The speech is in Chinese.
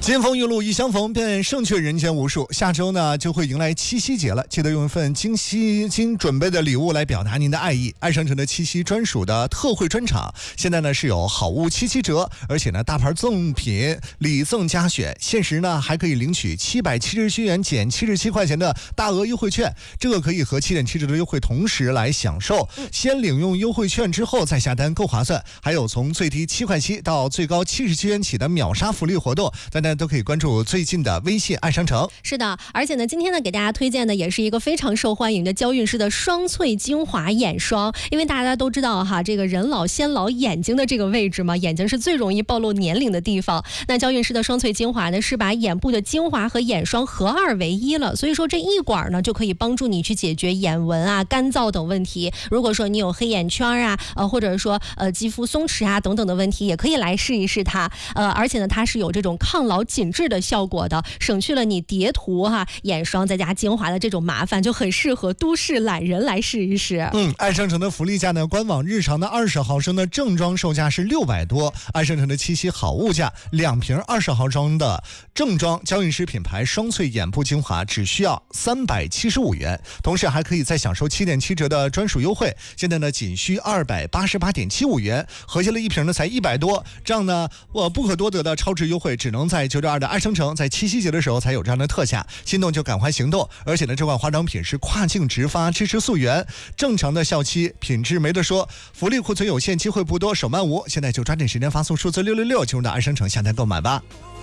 金风玉露一相逢，便胜却人间无数。下周呢就会迎来七夕节了，记得用一份精准备的礼物来表达您的爱意。爱商城的七夕专属的特惠专场，现在呢是有好物7折，而且呢大牌赠品礼赠加选，限时呢还可以领取777元减77块钱的大额优惠券，这个可以和7.7折的优惠同时来享受。先领用优惠券之后再下单够划算，还有从最低7块7到最高77元起的秒杀福利活动，大家都可以关注最近的微信爱商城。 是的，而且呢今天呢给大家推荐的也是一个非常受欢迎的娇韵诗的双萃精华眼霜。因为大家都知道哈，这个人老先老眼睛的这个位置嘛，眼睛是最容易暴露年龄的地方。那娇韵诗的双萃精华呢是把眼部的精华和眼霜合二为一了，所以说这一管呢就可以帮助你去解决眼纹啊、干燥等问题。如果说你有黑眼圈啊，或者说肌肤松弛啊等等的问题，也可以来试一试它。而且呢它是有这种抗老紧致的效果的，省去了你叠涂眼霜再加精华的这种麻烦，就很适合都市懒人来试一试。 爱商城的福利价呢，官网日常的20毫升的正装售价是600多，爱商城的七夕好物价，2瓶20毫升的正装娇韵诗品牌双萃眼部精华只需要375元，同时还可以再享受7.7折的专属优惠，现在呢仅需288.75元，合计了一瓶呢才100多，这样呢不可多得的超值优惠只能在962的爱商城，在七夕节的时候才有这样的特价，心动就赶快行动。而且呢这款化妆品是跨境直发，支持溯源，正常的效期，品质没得说，福利库存有限，机会不多，手慢无，现在就抓紧时间发送数字666进入到爱商城下单购买吧。